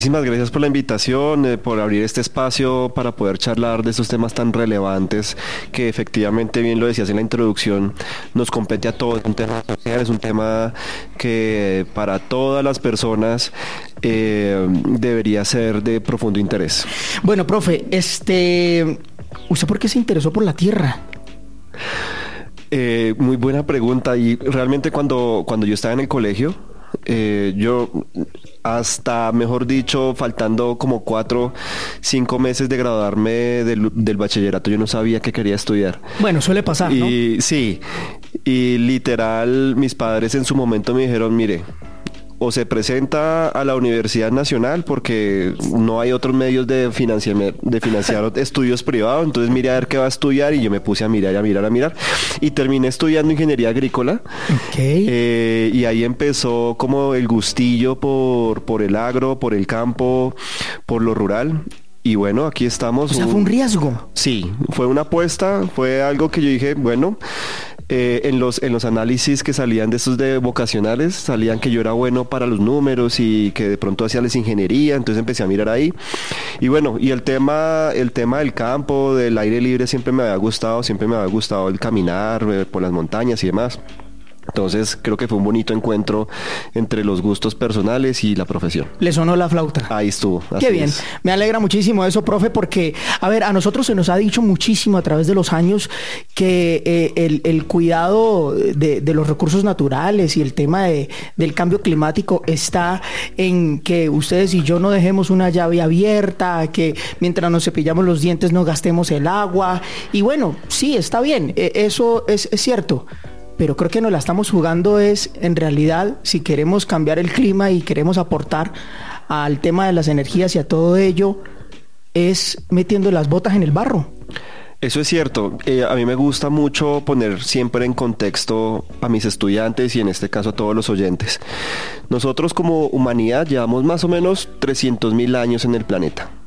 Muchísimas gracias por la invitación, por abrir este espacio para poder charlar de estos temas tan relevantes que efectivamente, bien lo decías en la introducción, nos compete a todos. Es un tema social, es un tema que para todas las personas debería ser de profundo interés. Bueno, profe, ¿usted por qué se interesó por la tierra? Muy buena pregunta, y realmente cuando yo estaba en el colegio, yo hasta, mejor dicho, faltando como 4, 5 meses de graduarme del bachillerato, yo no sabía qué quería estudiar. Bueno, suele pasar, ¿no? Sí, y literal, mis padres en su momento me dijeron, mire, o se presenta a la Universidad Nacional porque no hay otros medios de financiar estudios privados, entonces mire a ver qué va a estudiar, y yo me puse a mirar, y terminé estudiando ingeniería agrícola. Y ahí empezó como el gustillo por el agro, por el campo, por lo rural. Y bueno, aquí estamos. O sea, fue un riesgo. Sí, fue una apuesta, fue algo que yo dije, bueno, en los análisis que salían de estos de vocacionales, salían que yo era bueno para los números y que de pronto hacía les ingeniería, entonces empecé a mirar ahí. Y bueno, y el tema del campo, del aire libre siempre me había gustado el caminar por las montañas y demás. Entonces creo que fue un bonito encuentro entre los gustos personales y la profesión. Le sonó la flauta. Ahí estuvo. Qué bien. Me alegra muchísimo eso, profe, porque, a ver, a nosotros se nos ha dicho muchísimo a través de los años que el cuidado de los recursos naturales y el tema del cambio climático está en que ustedes y yo no dejemos una llave abierta, que mientras nos cepillamos los dientes no gastemos el agua. Y bueno, sí, está bien, eso es cierto. Pero creo que nos la estamos jugando en realidad, si queremos cambiar el clima y queremos aportar al tema de las energías y a todo ello, es metiendo las botas en el barro. Eso es cierto. A mí me gusta mucho poner siempre en contexto a mis estudiantes y en este caso a todos los oyentes. Nosotros como humanidad llevamos más o menos 300.000 años en el planeta.